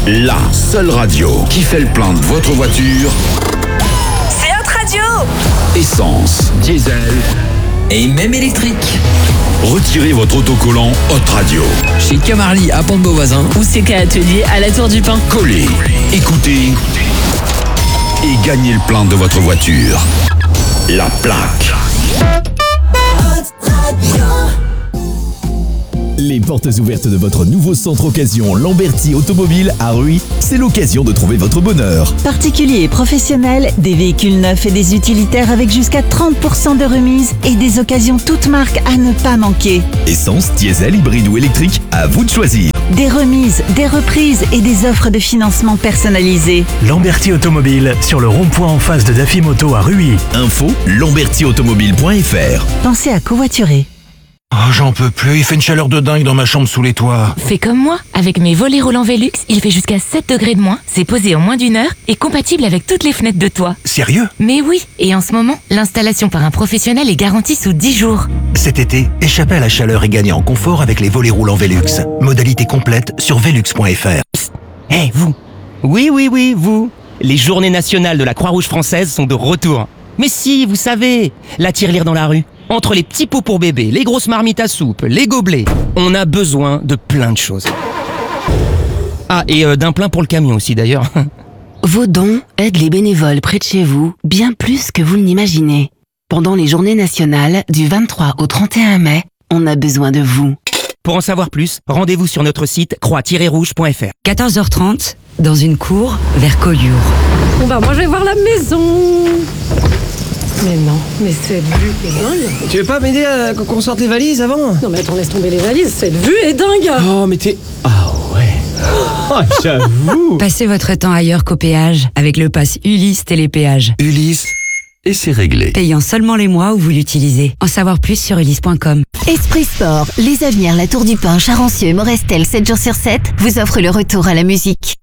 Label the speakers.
Speaker 1: la seule radio qui fait le plein de votre voiture.
Speaker 2: C'est Hot Radio.
Speaker 1: Essence, diesel
Speaker 3: et même électrique.
Speaker 1: Retirez votre autocollant Hot Radio.
Speaker 3: Chez Camarly à Pont-de-Beauvoisin
Speaker 2: ou CK Atelier à la Tour du Pin.
Speaker 1: Collez, écoutez et gagnez le plein de votre voiture. La plaque.
Speaker 4: Les portes ouvertes de votre nouveau centre occasion Lamberty Automobile à Ruy, c'est l'occasion de trouver votre bonheur.
Speaker 5: Particuliers et professionnels, des véhicules neufs et des utilitaires avec jusqu'à 30% de remise et des occasions toutes marques à ne pas manquer.
Speaker 4: Essence, diesel, hybride ou électrique, à vous de choisir.
Speaker 5: Des remises, des reprises et des offres de financement personnalisées.
Speaker 6: Lamberty Automobile, sur le rond-point en face de Daffy Moto à Ruy.
Speaker 4: Info, lambertyautomobile.fr.
Speaker 5: Pensez à covoiturer.
Speaker 7: Oh, j'en peux plus, il fait une chaleur de dingue dans ma chambre sous les toits.
Speaker 8: Fais comme moi, avec mes volets roulants Velux, il fait jusqu'à 7 degrés de moins, c'est posé en moins d'1 heure et compatible avec toutes les fenêtres de toit.
Speaker 7: Sérieux?
Speaker 8: Mais oui, et en ce moment, l'installation par un professionnel est garantie sous 10 jours.
Speaker 7: Cet été, échappez à la chaleur et gagnez en confort avec les volets roulants Velux. Modalité complète sur velux.fr.
Speaker 9: Hey, vous! Oui, vous! Les journées nationales de la Croix-Rouge française sont de retour. Mais si, vous savez, la tirelire dans la rue. Entre les petits pots pour bébé, les grosses marmites à soupe, les gobelets, on a besoin de plein de choses. Ah, et d'un plein pour le camion aussi d'ailleurs.
Speaker 10: Vos dons aident les bénévoles près de chez vous bien plus que vous ne l'imaginez. Pendant les journées nationales du 23 au 31 mai, on a besoin de vous.
Speaker 9: Pour en savoir plus, rendez-vous sur notre site croix-rouge.fr.
Speaker 10: 14h30, dans une cour vers Collioure.
Speaker 11: Bon bah moi je vais voir la maison. Mais non, mais cette vue est dingue.
Speaker 12: Tu veux pas m'aider à qu'on sorte les valises avant?
Speaker 11: Non mais attends, laisse tomber les valises, cette vue est dingue.
Speaker 12: Oh mais t'es... Ah ouais. Oh, j'avoue.
Speaker 10: Passez votre temps ailleurs qu'au péage avec le pass Ulysse Télépéage.
Speaker 1: Ulysse, et c'est réglé.
Speaker 10: Payant seulement les mois où vous l'utilisez. En savoir plus sur ulysse.com.
Speaker 5: Esprit Sport, les Avenirs, la Tour du Pin, Charancieux, Morestel, 7 jours sur 7 vous offre le retour à la musique.